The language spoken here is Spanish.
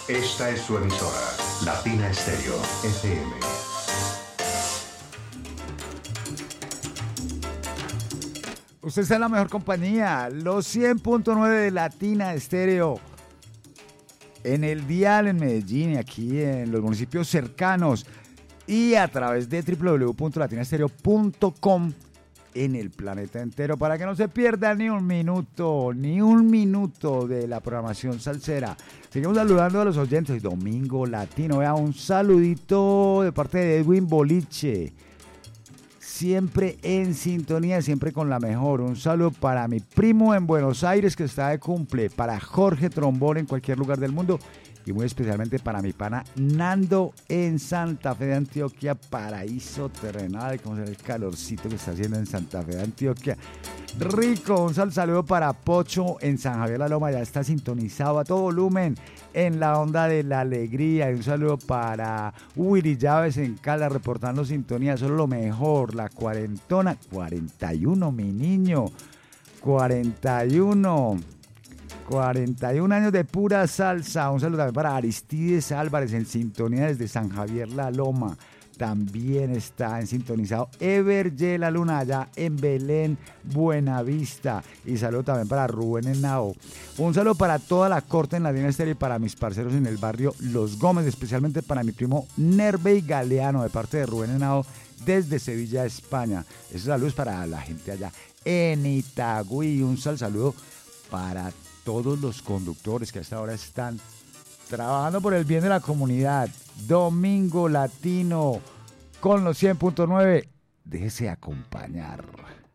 Esta es su emisora, Latina Estéreo FM. Usted está en la mejor compañía, los 100.9 de Latina Estéreo. En el dial en Medellín y aquí en los municipios cercanos. Y a través de www.latinastereo.com en el planeta entero, para que no se pierda ni un minuto de la programación salsera. Seguimos saludando a los oyentes. Domingo Latino, vea, un saludito de parte de Edwin Boliche, siempre en sintonía, siempre con la mejor. Un saludo para mi primo en Buenos Aires que está de cumple, para Jorge Trombón en cualquier lugar del mundo, y muy especialmente para mi pana Nando en Santa Fe de Antioquia, paraíso terrenal, como se ve el calorcito que está haciendo en Santa Fe de Antioquia. Rico, un saludo para Pocho en San Javier La Loma, ya está sintonizado a todo volumen en la onda de la alegría. Y un saludo para Willy Llaves en Cala, reportando sintonía, solo lo mejor, la cuarentona, 41 mi niño, 41 años de pura salsa. Un saludo también para Aristides Álvarez en sintonía desde San Javier La Loma. También está en sintonizado Ever Y. La Luna allá en Belén, Buenavista. Y saludo también para Rubén Henao. Un saludo para toda la corte en la Latina Estéreo y para mis parceros en el barrio Los Gómez, especialmente para mi primo Nervey Galeano de parte de Rubén Henao desde Sevilla, España. Esos saludos para la gente allá en Itagüí. Un saludo para todos los conductores que hasta ahora están trabajando por el bien de la comunidad. Domingo Latino con los 100.9. Déjese acompañar.